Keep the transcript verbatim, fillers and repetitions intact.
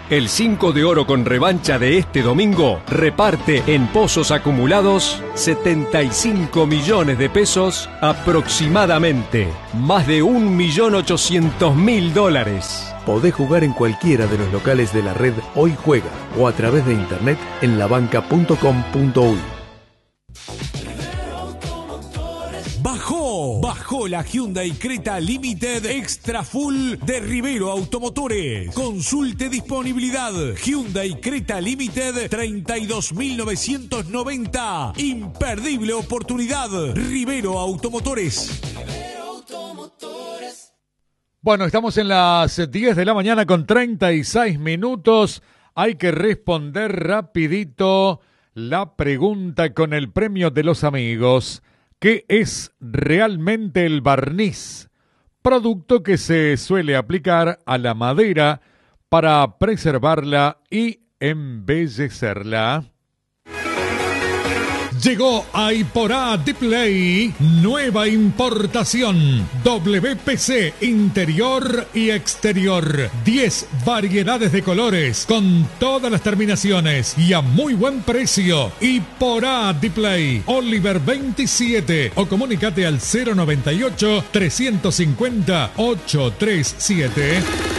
El cinco de oro con revancha de este domingo reparte en pozos acumulados setenta y cinco millones de pesos aproximadamente, más de un millón ochocientos mil dólares. Podés jugar en cualquiera de los locales de la red Hoy Juega o a través de internet en la banca punto com punto uy. Bajó, bajó la Hyundai Creta Limited Extra Full de Rivero Automotores. Consulte disponibilidad. Hyundai Creta Limited treinta y dos mil novecientos noventa. Imperdible oportunidad. Rivero Automotores. Bueno, estamos en las diez de la mañana con treinta y seis minutos. Hay que responder rapidito la pregunta con el premio de los amigos. ¿Qué es realmente el barniz? Producto que se suele aplicar a la madera para preservarla y embellecerla. Llegó a Iporá Display, nueva importación, W P C interior y exterior, diez variedades de colores con todas las terminaciones y a muy buen precio. Iporá Display, Oliver veintisiete o comunícate al cero noventa y ocho, trescientos cincuenta, ochocientos treinta y siete.